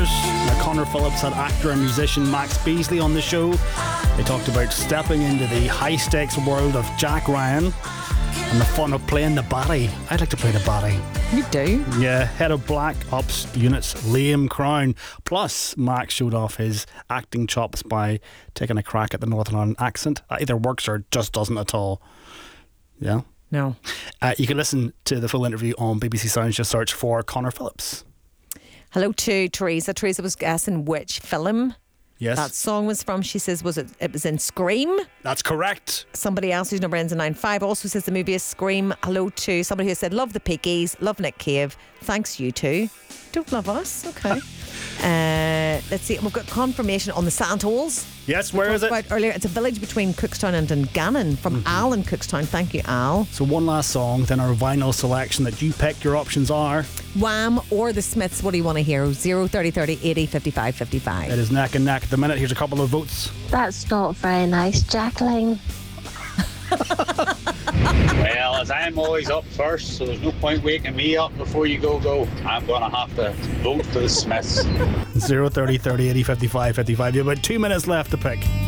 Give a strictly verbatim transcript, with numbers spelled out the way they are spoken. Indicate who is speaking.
Speaker 1: Brothers. Now, Connor Phillips had actor and musician Max Beasley on the show. They talked about stepping into the high-stakes world of Jack Ryan and the fun of playing the Batty. I'd like to play the Batty.
Speaker 2: You do?
Speaker 1: Yeah, head of Black Ops Unit's Liam Crown. Plus, Max showed off his acting chops by taking a crack at the Northern Ireland accent. That either works or just doesn't at all. Yeah?
Speaker 2: No.
Speaker 1: Uh, you can listen to the full interview on B B C Sounds. Just search for Connor Phillips.
Speaker 2: Hello to Teresa. Teresa was guessing which film
Speaker 1: Yes.
Speaker 2: that song was from. She says, was it it was in Scream?
Speaker 1: That's correct.
Speaker 2: Somebody else whose number ends in nine five also says the movie is Scream. Hello to somebody who said, love the Peakies, love Nick Cave. Thanks, you two. Don't love us. Okay. uh, let's see. We've got confirmation on the Sandholes.
Speaker 1: Yes, where is it?
Speaker 2: About earlier, it's a village between Cookstown and Dungannon from
Speaker 1: Mm-hmm.
Speaker 2: Al in Cookstown. Thank you, Al.
Speaker 1: So one last song, then our vinyl selection that you pick. Your options are...
Speaker 2: Wham or the Smiths. What do you want to hear? zero thirty thirty eighty fifty-five fifty-five.
Speaker 1: It is neck and neck at the minute. Here's a couple of votes.
Speaker 3: That's not very nice, Jacqueline.
Speaker 4: Well, as I'm always up first, so there's no point waking me up before you go go. I'm going to have to vote for the Smiths.
Speaker 1: zero thirty thirty eighty fifty-five fifty-five. You have about two minutes left to pick.